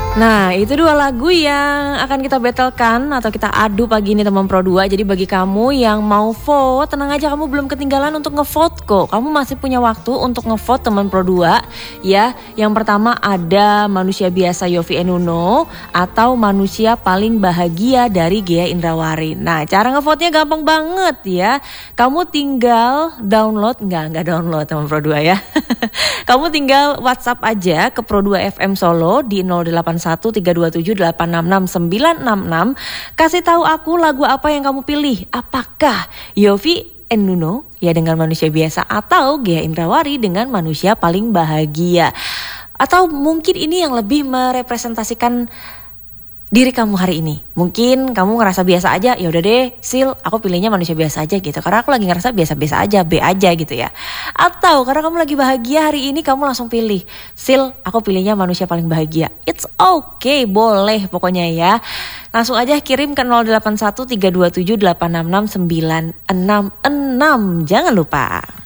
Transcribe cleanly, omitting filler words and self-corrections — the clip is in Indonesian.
Nah, itu dua lagu yang akan kita battlekan atau kita adu pagi ini teman Pro 2. Jadi bagi kamu yang mau vote, tenang aja, kamu belum ketinggalan untuk ngevote kok. Kamu masih punya waktu untuk ngevote teman Pro 2 ya. Yang pertama ada Manusia Biasa Yovie and Nuno atau Manusia Paling Bahagia dari Ghea Indrawari. Nah, cara ngevote-nya gampang banget ya. Kamu tinggal download, enggak download teman Pro 2 ya. Kamu tinggal WhatsApp aja ke Pro 2 FM Solo di 081327866966. Kasih tahu aku lagu apa yang kamu pilih. Apakah Yovie and Nuno ya dengan Manusia Biasa atau Ghea Indrawari dengan Manusia Paling Bahagia. Atau mungkin ini yang lebih merepresentasikan diri kamu hari ini. Mungkin kamu ngerasa biasa aja, ya udah deh, Sil, aku pilihnya Manusia Biasa aja gitu. Karena aku lagi ngerasa biasa-biasa aja, B aja gitu ya. Atau karena kamu lagi bahagia hari ini, kamu langsung pilih, Sil, aku pilihnya Manusia Paling Bahagia. It's okay, boleh pokoknya ya. Langsung aja kirim ke 081327866966. Jangan lupa.